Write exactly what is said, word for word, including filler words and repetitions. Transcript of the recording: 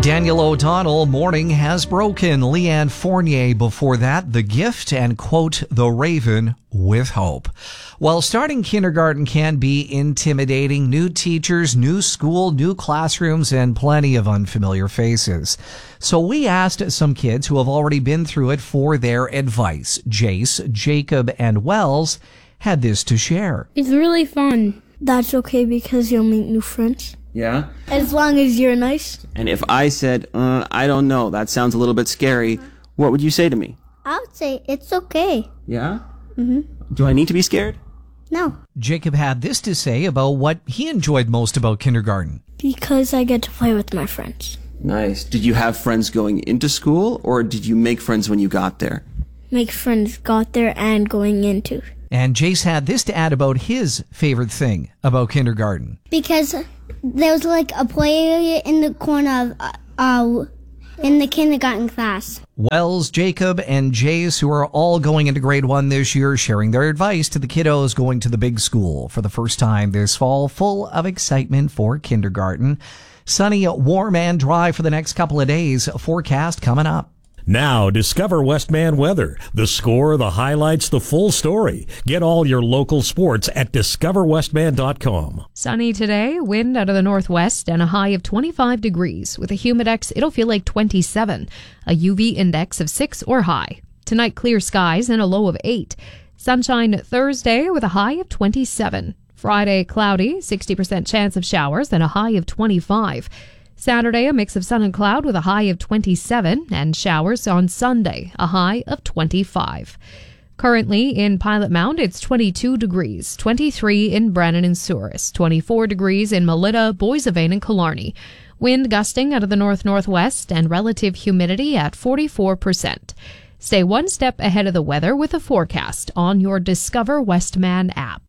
Daniel O'Donnell, Morning Has Broken. Leanne Fournier before that, The Gift, and quote, The Raven with Hope. While starting kindergarten can be intimidating, new teachers, new school, new classrooms, and plenty of unfamiliar faces. So we asked some kids who have already been through it for their advice. Jace, Jacob, and Wells had this to share. It's really fun. That's okay because you'll meet new friends. Yeah? As long as you're nice. And if I said, uh, I don't know, that sounds a little bit scary, what would you say to me? I would say it's okay. Yeah? Mm-hmm. Do I need to be scared? No. Jacob had this to say about what he enjoyed most about kindergarten. Because I get to play with my friends. Nice. Did you have friends going into school, or did you make friends when you got there? Make friends got there and going into. And Jace had this to add about his favorite thing about kindergarten. Because there was like a play area in the corner of, uh, uh, in the kindergarten class. Wells, Jacob, and Jace, who are all going into grade one this year, sharing their advice to the kiddos going to the big school for the first time this fall, full of excitement for kindergarten. Sunny, warm, and dry for the next couple of days. Forecast coming up. Now, discover Westman weather. The score, the highlights, the full story. Get all your local sports at discover westman dot com. Sunny today, wind out of the northwest, and a high of twenty-five degrees. With a humidex, it'll feel like twenty-seven. A U V index of six or high. Tonight, clear skies and a low of eight. Sunshine Thursday with a high of twenty-seven. Friday, cloudy, sixty percent chance of showers, and a high of twenty-five. Saturday, a mix of sun and cloud with a high of twenty-seven, and showers on Sunday, a high of twenty-five. Currently in Pilot Mound, it's twenty-two degrees, twenty-three in Brennan and Souris, twenty-four degrees in Melita, Boissevain, and Killarney. Wind gusting out of the north-northwest and relative humidity at forty-four percent. Stay one step ahead of the weather with a forecast on your Discover Westman app.